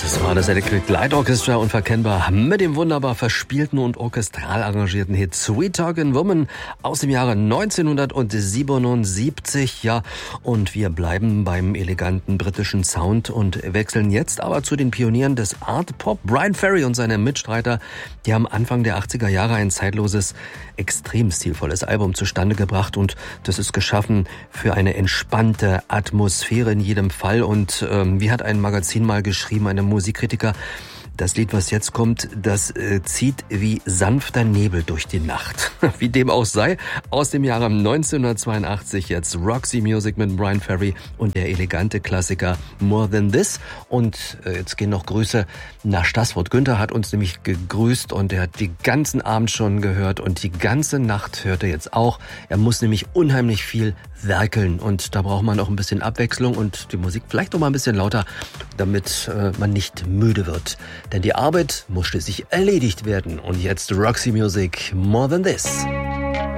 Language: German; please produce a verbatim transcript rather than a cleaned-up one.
Das war das Electric Light Orchestra, unverkennbar mit dem wunderbar verspielten und orchestral arrangierten Hit Sweet Talkin' Woman aus dem Jahre neunzehnhundertsiebenundsiebzig. Ja, und wir bleiben beim eleganten britischen Sound und wechseln jetzt aber zu den Pionieren des Art Pop. Bryan Ferry und seine Mitstreiter, die haben Anfang der achtziger Jahre ein zeitloses, extrem stilvolles Album zustande gebracht, und das ist geschaffen für eine entspannte Atmosphäre in jedem Fall. Und ähm, wie hat ein Magazin mal geschrieben, eine Musikkritiker: Das Lied, was jetzt kommt, das äh, zieht wie sanfter Nebel durch die Nacht. Wie dem auch sei, aus dem Jahre neunzehnhundertzweiundachtzig jetzt Roxy Music mit Bryan Ferry und der elegante Klassiker More Than This. Und äh, jetzt gehen noch Grüße nach Stassfurt. Günther hat uns nämlich gegrüßt und er hat die ganzen Abend schon gehört und die ganze Nacht hört er jetzt auch. Er muss nämlich unheimlich viel werkeln und da braucht man auch ein bisschen Abwechslung und die Musik vielleicht auch mal ein bisschen lauter, damit äh, man nicht müde wird. Denn die Arbeit muss schließlich erledigt werden. Und jetzt Roxy Music, More Than This.